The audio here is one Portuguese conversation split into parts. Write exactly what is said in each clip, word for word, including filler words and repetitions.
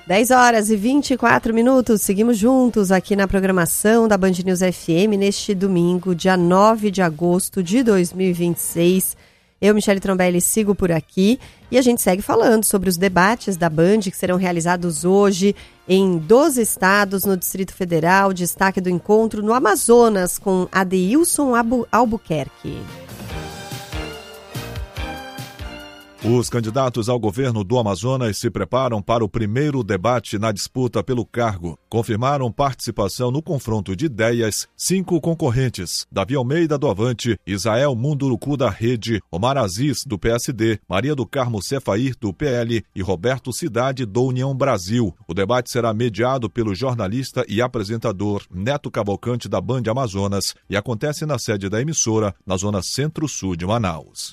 dez horas e vinte e quatro minutos, seguimos juntos aqui na programação da Band News F M neste domingo, dia nove de agosto de dois mil e vinte e seis. Eu, Michele Trombelli, sigo por aqui e a gente segue falando sobre os debates da Band que serão realizados hoje em doze estados no Distrito Federal, destaque do encontro no Amazonas com Adeilson Albuquerque. Os candidatos ao governo do Amazonas se preparam para o primeiro debate na disputa pelo cargo. Confirmaram participação no confronto de ideias cinco concorrentes: Davi Almeida, do Avante, Isael Munduruku, da Rede, Omar Aziz, do P S D, Maria do Carmo Cefair, do P L e Roberto Cidade, do União Brasil. O debate será mediado pelo jornalista e apresentador Neto Cavalcante, da Band Amazonas, e acontece na sede da emissora, na zona centro-sul de Manaus.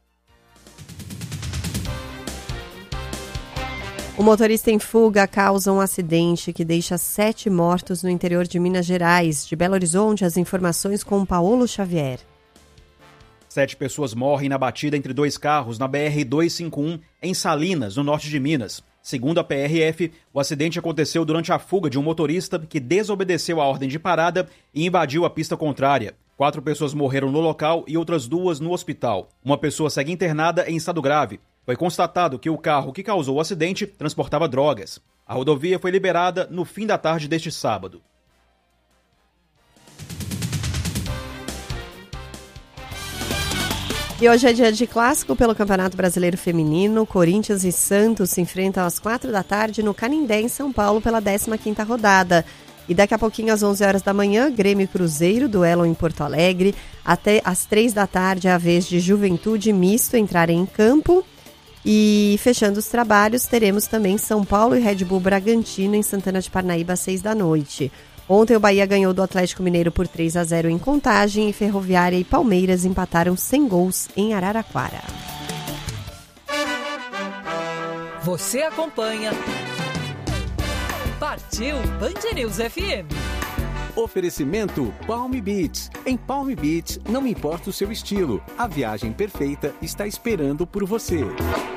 O motorista em fuga causa um acidente que deixa sete mortos no interior de Minas Gerais. De Belo Horizonte, as informações com Paulo Xavier. Sete pessoas morrem na batida entre dois carros na B R duzentos e cinquenta e um, em Salinas, no norte de Minas. Segundo a P R F, o acidente aconteceu durante a fuga de um motorista que desobedeceu a ordem de parada e invadiu a pista contrária. Quatro pessoas morreram no local e outras duas no hospital. Uma pessoa segue internada em estado grave. Foi constatado que o carro que causou o acidente transportava drogas. A rodovia foi liberada no fim da tarde deste sábado. E hoje é dia de clássico pelo Campeonato Brasileiro Feminino. Corinthians e Santos se enfrentam às quatro da tarde no Canindé, em São Paulo, pela décima quinta rodada. E daqui a pouquinho, às onze horas da manhã, Grêmio e Cruzeiro, duelo em Porto Alegre. Até às três da tarde é a vez de Juventude e Misto entrarem em campo. E fechando os trabalhos, teremos também São Paulo e Red Bull Bragantino em Santana de Parnaíba às seis da noite. Ontem o Bahia ganhou do Atlético Mineiro por três a zero em Contagem e Ferroviária e Palmeiras empataram sem gols em Araraquara. Você acompanha Partiu Band News F M. Oferecimento Palm Beach. Em Palm Beach, não importa o seu estilo, a viagem perfeita está esperando por você.